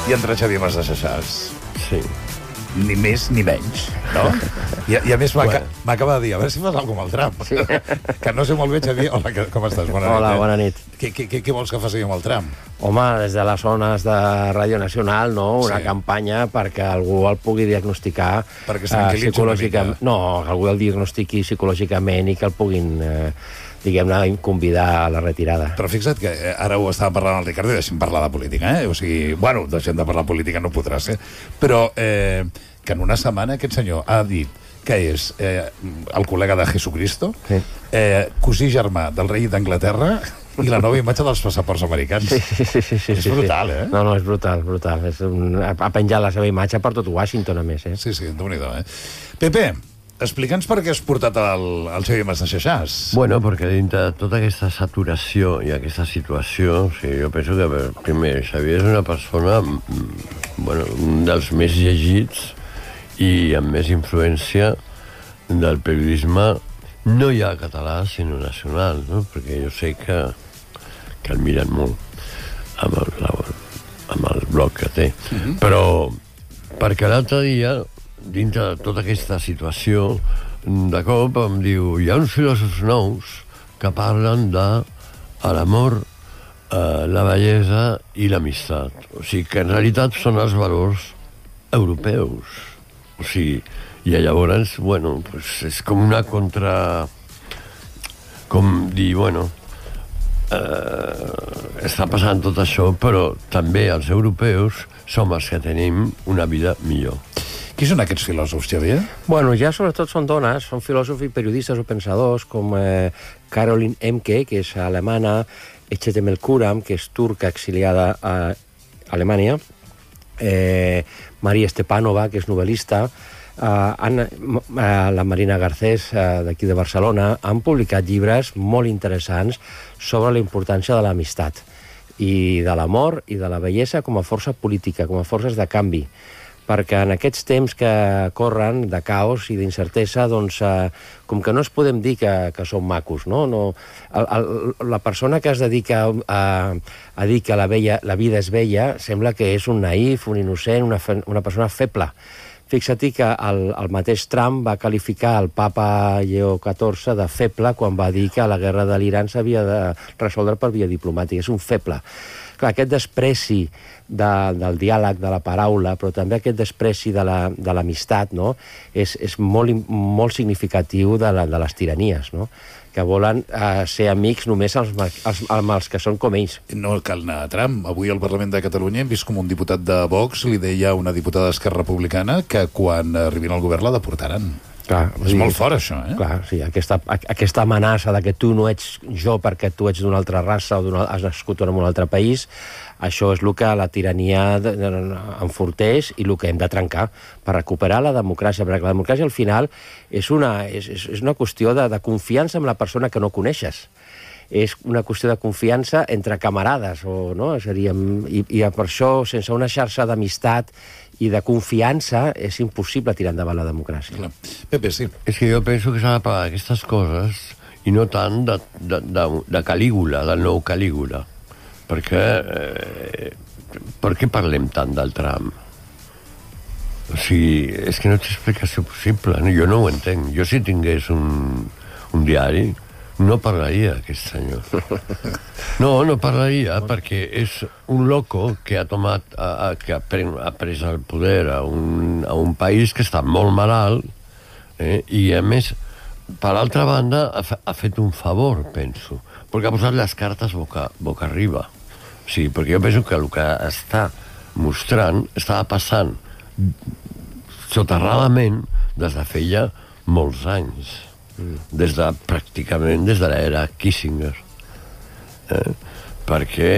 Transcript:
i entra Xavier Mas de Xaxàs. Sí. Ni més ni menys, no? I a més m'acaba de dir, a veure si fas alguna cosa amb el tram. Que no sé molt bé, Xavier. Hola, com estàs? Bona nit. Hola, bona nit. Què vols que faci amb el tram? Home, des de les zones de Ràdio Nacional, no? Una campanya perquè algú el pugui diagnosticar psicològicament. No, que algú el diagnostiqui psicològicament i que el puguin... diguem-ne, convidar a la retirada. Però fixa't que ara ho estava parlant el Ricardo i deixem parlar de política, eh? O sigui, bueno, deixem de parlar de política, no podrà ser. Però que en una setmana aquest senyor ha dit que és el col·lega de Jesucristo, cosí germà del rei d'Anglaterra i la nova imatge dels passaports americans. Sí. És brutal, eh? No, és brutal. Ha penjat la seva imatge per tot Washington, a més, eh? Sí, Déu-n'hi-do, eh? Pepe, explica'ns per què has portat el Xavier Mas de Xaxàs. Bueno, perquè dintre de tota aquesta saturació i aquesta situació, jo penso que, primer, Xavier és una persona, un dels més llegits i amb més influència del periodisme, no ja català, sinó nacional, no? Perquè jo sé que el miren molt amb el blog que té. Però perquè l'altre dia, dintre de tota aquesta situació, de cop em diu, hi ha uns filòsofs nous que parlen de l'amor, la bellesa i l'amistat. O sigui, que en realitat són els valors europeus. O sigui, i llavors, bueno, pues és com una contra... Com dir, bueno, està passant tot això, però també els europeus som els que tenim una vida millor. Qui són aquests filòsofs, Xavier? Bueno, ja sobretot són dones, són filòsofs i periodistes o pensadors com Caroline Emke, que és alemana, Ecete Melkuram, que és turca exiliada a Alemanya, Maria Stepanova, que és novel·lista, la Marina Garcés, d'aquí de Barcelona, han publicat llibres molt interessants sobre la importància de l'amistat i de l'amor i de la bellesa com a força política, com a forces de canvi. Perquè en aquests temps que corren de caos i d'incertesa, doncs, com que no es podem dir que som macos, no? La persona que es dedica a dir que la vida és bella sembla que és un naïf, un innocent, una persona feble. Fixa't que el mateix Trump va qualificar el papa Lleó XIV de feble quan va dir que la guerra de l'Iran s'havia de resoldre per via diplomàtica. És un feble. Clar, aquest despreci del diàleg, de la paraula, però també aquest despreci de l'amistat, no? És molt significatiu de les tiranies, no? Que volen ser amics només amb els que són com ells. No cal anar a Trump. Avui al Parlament de Catalunya hem vist com un diputat de Vox li deia a una diputada d'Esquerra Republicana que quan arribin al govern la deportaran. Clar, és molt fort, això, eh? Clar, sí, aquesta amenaça de que tu no ets jo perquè tu ets d'una altra raça o has nascut en un altre país, això és el que la tirania enforteix i el que hem de trencar per recuperar la democràcia, perquè la democràcia al final és una qüestió de confiança en la persona que no coneixes. És una qüestió de confiança entre camarades, no? I per això, sense una xarxa d'amistat i de confiança, és impossible tirar endavant la democràcia. Clar. Pepe, sí. És que jo penso que s'ha de pagar aquestes coses i no tant de Calígula, del nou Calígula. Perquè per què parlem tant del Trump? O sigui, és que no té explicació possible. Jo no ho entenc. Jo si tingués un diari no parlaria aquest senyor. No parlaria perquè és un loco que ha pres el poder a un país que està molt malalt i a més, per l'altra banda, ha fet un favor, penso, perquè ha posat les cartes boca arriba. O sigui, perquè jo penso que el que està mostrant estava passant soterradament des de feia molts anys. Pràcticament des de l'era Kissinger. Perquè